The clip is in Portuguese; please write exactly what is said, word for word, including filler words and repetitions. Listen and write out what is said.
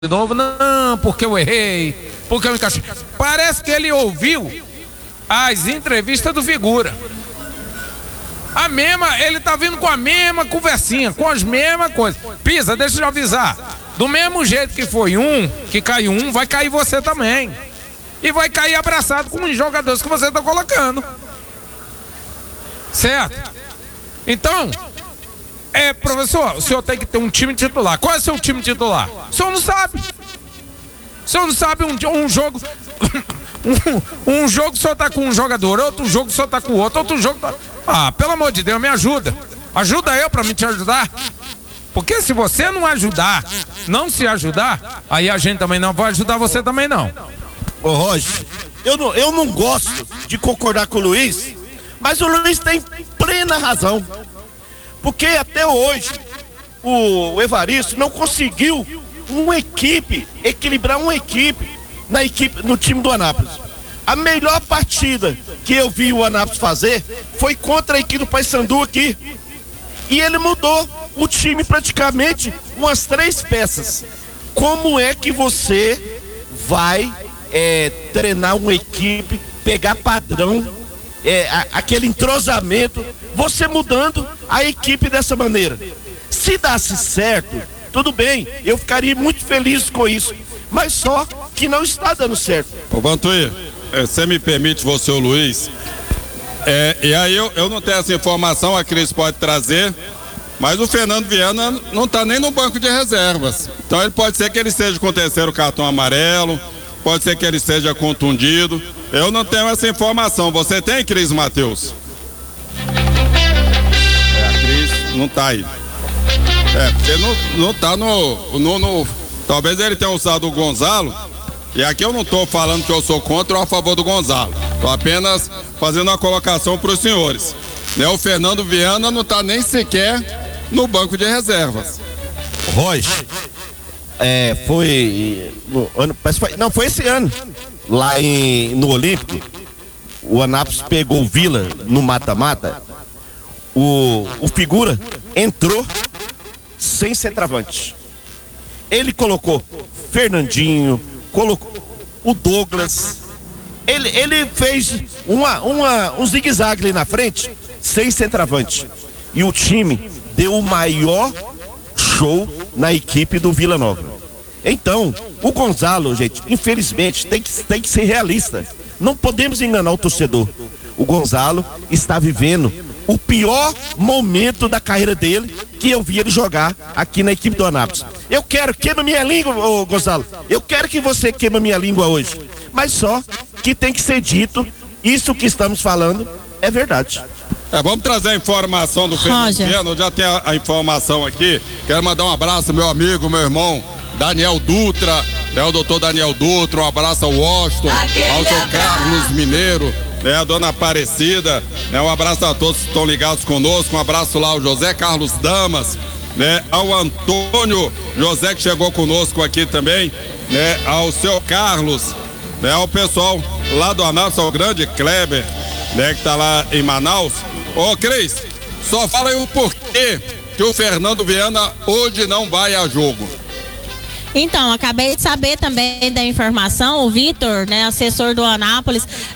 de novo, não, porque eu errei, porque eu encaixei. Parece que ele ouviu as entrevistas do Figura. A mesma, ele tá vindo com a mesma conversinha, com as mesmas coisas. Pisa, deixa eu avisar. Do mesmo jeito que foi um, que caiu um, vai cair você também. E vai cair abraçado com os jogadores que você tá colocando. Certo? Então, é, professor, o senhor tem que ter um time titular. Qual é o seu time titular? O senhor não sabe. O senhor não sabe um, um jogo. um, um jogo só tá com um jogador, outro jogo só tá com outro, outro jogo tá... Ah, pelo amor de Deus, me ajuda. Ajuda eu pra me te ajudar. Porque se você não ajudar, não se ajudar, aí a gente também não vai ajudar você também não. Ô Roger, eu não, eu não gosto de concordar com o Luiz, mas o Luiz tem plena razão. Porque até hoje o Evaristo não conseguiu uma equipe, equilibrar uma equipe na equipe, no time do Anápolis. A melhor partida que eu vi o Anápolis fazer foi contra a equipe do Paysandu aqui. E ele mudou o time praticamente umas três peças. Como é que você vai é, treinar uma equipe, pegar padrão, é, a, aquele entrosamento, você mudando a equipe dessa maneira? Se desse certo, tudo bem, eu ficaria muito feliz com isso, mas só que não está dando certo. Ô Vantuí, você me permite, você, o Luiz, é, e aí eu, eu não tenho essa informação, a Cris pode trazer, mas o Fernando Viana não está nem no banco de reservas. Então ele pode ser que ele esteja com o terceiro cartão amarelo, pode ser que ele esteja contundido. Eu não tenho essa informação. Você tem, Cris Matheus? É, a Cris não está aí. É, porque não, não tá no, no, no. Talvez ele tenha usado o Gonzalo. E aqui eu não estou falando que eu sou contra ou a favor do Gonzalo. Estou apenas fazendo uma colocação para os senhores. Né, o Fernando Viana não está nem sequer no banco de reservas. Roger, é, foi no ano, foi, não, foi esse ano, lá em, no Olímpico, o Anápolis pegou o Vila no mata-mata, o, o Figura entrou sem centroavante. Ele colocou Fernandinho, colocou o Douglas, ele, ele fez uma, uma, um zigue-zague ali na frente, sem centroavante. E o time deu o maior show na equipe do Vila Nova. Então, o Gonzalo, gente, infelizmente, tem que, tem que ser realista. Não podemos enganar o torcedor. O Gonzalo está vivendo o pior momento da carreira dele, que eu vi ele jogar aqui na equipe do Anápolis. Eu quero, queima minha língua, ô Gonzalo. Eu quero que você queima minha língua hoje. Mas só que tem que ser dito, isso que estamos falando é verdade. É, vamos trazer a informação do Fernando Viana. Eu já tenho a, a informação aqui. Quero mandar um abraço ao meu amigo, meu irmão Daniel Dutra, né, o doutor Daniel Dutra, um abraço ao Washington, ao seu Carlos Mineiro, né, a dona Aparecida, né, um abraço a todos que estão ligados conosco, um abraço lá ao José Carlos Damas, né, ao Antônio José que chegou conosco aqui também, né, ao seu Carlos, né, ao pessoal lá do Anápolis, ao grande Kleber, né, que tá lá em Manaus. Ô Cris, só fala aí o porquê que o Fernando Viana hoje não vai a jogo. Então, acabei de saber também da informação, o Vitor, né, assessor do Anápolis,